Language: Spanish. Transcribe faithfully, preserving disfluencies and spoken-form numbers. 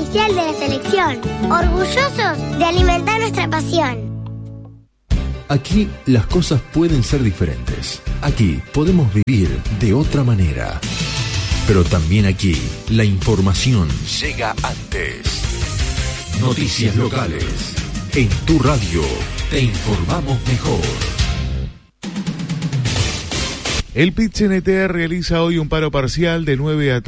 oficial de la selección, orgullosos de alimentar nuestra pasión. Aquí las cosas pueden ser diferentes. Aquí podemos vivir de otra manera. Pero también aquí la información llega antes. Noticias locales. En tu radio te informamos mejor. El Pit-C N T realiza hoy un paro parcial de nueve a tres.